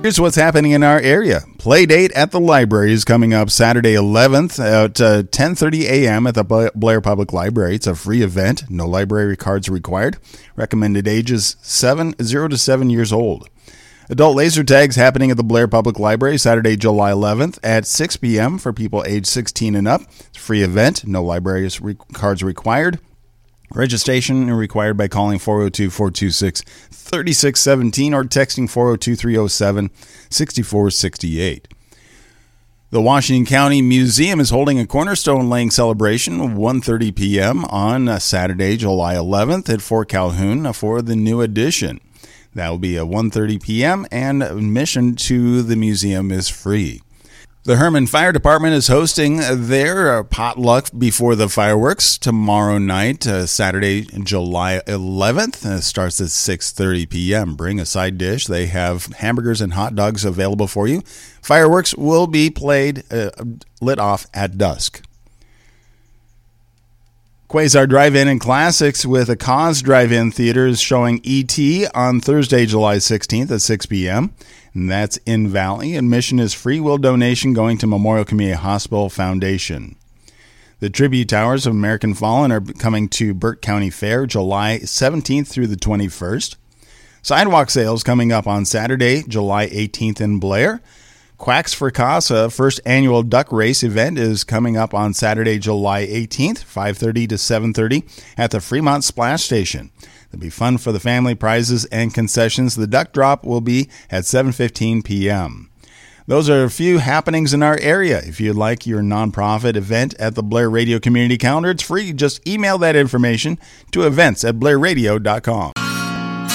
Here's what's happening in our area. Play date at the library is coming up Saturday 11th at 10:30 a.m. at the Blair Public Library. It's a free event. No library cards required. Recommended ages 0 to 7 years old. Adult laser tags happening at the Blair Public Library Saturday, July 11th at 6 p.m. for people age 16 and up. It's a free event. No library cards required. Registration required by calling 402-426-3617 or texting 402-307-6468. The Washington County Museum is holding a cornerstone laying celebration 1:30 p.m. on Saturday, July 11th at Fort Calhoun for the new edition. That will be at 1:30 p.m. and admission to the museum is free. The Herman Fire Department is hosting their potluck before the fireworks tomorrow night, Saturday, July 11th. It starts at 6:30 p.m. Bring a side dish. They have hamburgers and hot dogs available for you. Fireworks will be lit off at dusk. Quasar Drive-In and Classics with a Cause Drive-In Theater is showing E.T. on Thursday, July 16th at 6 p.m. And that's in Valley. Admission is free, will donation going to Memorial Community Hospital Foundation. The Tribute Towers of American Fallen are coming to Burke County Fair July 17th through the 21st. Sidewalk sales coming up on Saturday, July 18th in Blair. Quacks for Casa first annual duck race event is coming up on Saturday, July 18th, 5:30 to 7:30 at the Fremont Splash Station. There'll be fun for the family, prizes, and concessions. The duck drop will be at 7:15 p.m. Those are a few happenings in our area. If you'd like your nonprofit event at the Blair Radio Community Calendar, it's free. Just email that information to events@blairradio.com.